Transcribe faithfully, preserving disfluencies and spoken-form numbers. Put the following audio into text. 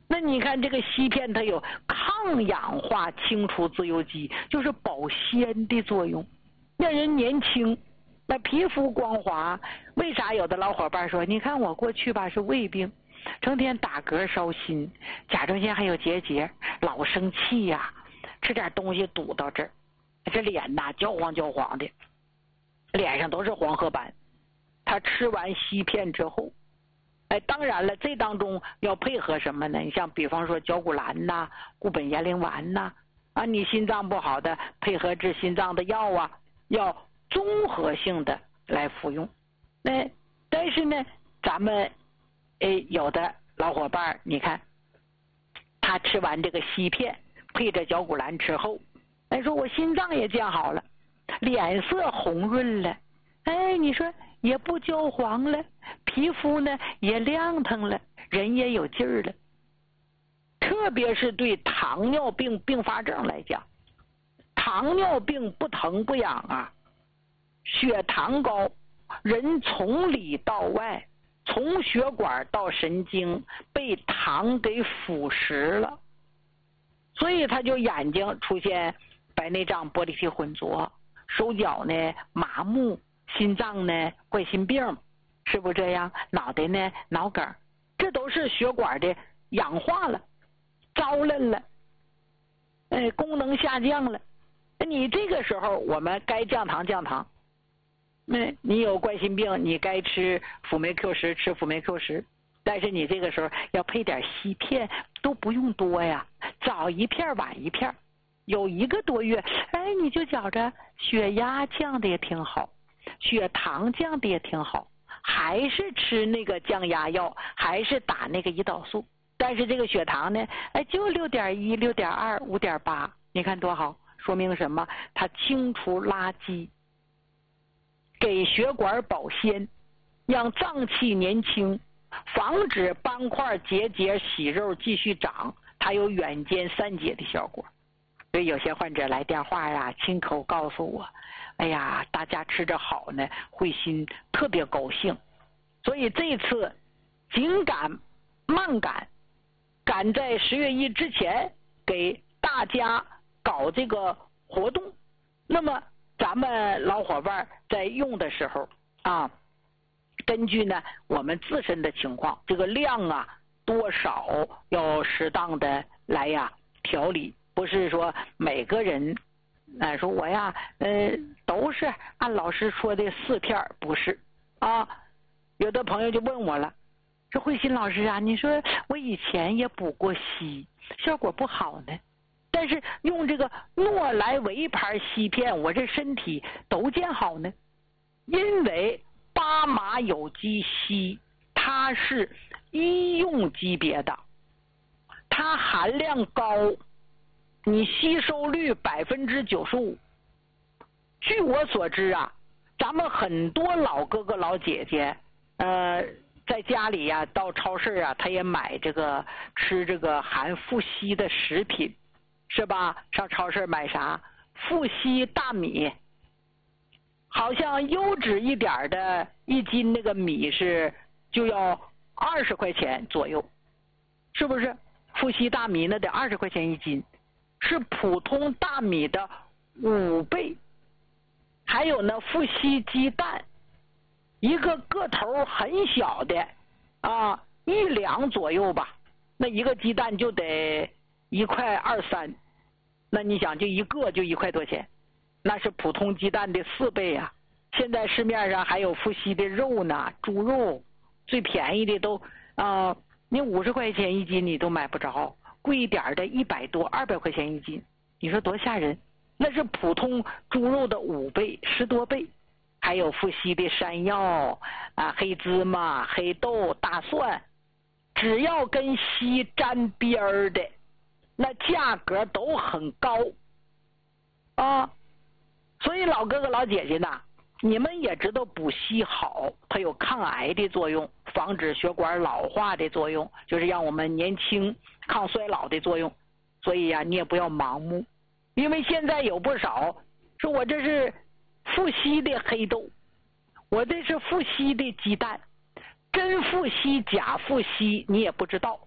那你看这个硒片，它有抗氧化、清除自由基，就是保鲜的作用，让人年轻，那皮肤光滑。为啥有的老伙伴说，你看我过去吧是胃病，成天打嗝烧心，甲状腺还有结节，老生气呀、啊，吃点东西堵到这儿，这脸呐焦黄焦黄的，脸上都是黄褐斑。他吃完硒片之后，哎，当然了，这当中要配合什么呢？你像比方说焦骨兰呐、固本延龄丸呐，啊，你心脏不好的，配合治心脏的药啊，要综合性的来服用。那但是呢，咱们哎有的老伙伴，你看他吃完这个硒片，配着焦骨兰吃后，哎，说我心脏也见好了，脸色红润了，哎，你说也不焦黄了，皮肤呢也亮堂了，人也有劲儿了。特别是对糖尿病并发症来讲，糖尿病不疼不痒啊，血糖高，人从里到外，从血管到神经被糖给腐蚀了，所以他就眼睛出现白内障、玻璃体混浊，手脚呢麻木，心脏呢冠心病，是不是这样？脑袋呢脑梗，这都是血管的氧化了，糟烂了，哎，功能下降了。你这个时候我们该降糖降糖，那你有冠心病，你该吃辅酶 Q 十吃辅酶 Q 十，但是你这个时候要配点硒片，都不用多呀，早一片晚一片，有一个多月，哎，你就觉着血压降的也挺好，血糖降的也挺好，还是吃那个降压药，还是打那个胰岛素，但是这个血糖呢，哎，就六点一、六点二、五点八，你看多好，说明什么？它清除垃圾，给血管保鲜，让脏器年轻，防止斑块结节息肉继续长，它有远见散结的效果。所以有些患者来电话呀、啊，亲口告诉我，哎呀，大家吃着好呢，会心特别高兴。所以这次紧赶慢赶，赶在十月一之前给大家搞这个活动。那么咱们老伙伴在用的时候啊，根据呢我们自身的情况，这个量啊多少要适当的来呀调理，不是说每个人哎、呃、说我呀呃都是按老师说的四片，不是啊。有的朋友就问我了，说慧心老师啊，你说我以前也补过硒，效果不好呢，但是用这个诺莱维牌硒片，我这身体都见好呢。因为巴马有机硒它是医用级别的，它含量高，你吸收率百分之九十五。据我所知啊，咱们很多老哥哥老姐姐，呃，在家里呀、啊，到超市啊，他也买这个吃这个含富硒的食品。是吧？上超市买啥？富硒大米，好像优质一点的一斤那个米是就要二十块钱左右，是不是？富硒大米那得二十块钱一斤，是普通大米的五倍。还有呢，富硒鸡蛋，一个个头很小的啊，一两左右吧，那一个鸡蛋就得一块二三，那你想就一个就一块多钱，那是普通鸡蛋的四倍啊！现在市面上还有富硒的肉呢，猪肉最便宜的都啊、呃，你五十块钱一斤你都买不着，贵一点的一百多、二百块钱一斤，你说多吓人？那是普通猪肉的五倍、十多倍。还有富硒的山药啊、黑芝麻、黑豆、大蒜，只要跟硒沾边儿的，那价格都很高啊。所以老哥哥老姐姐呢，你们也知道补硒好，它有抗癌的作用，防止血管老化的作用，就是让我们年轻抗衰老的作用。所以呀、啊，你也不要盲目，因为现在有不少说我这是富硒的黑豆，我这是富硒的鸡蛋，真富硒假富硒你也不知道。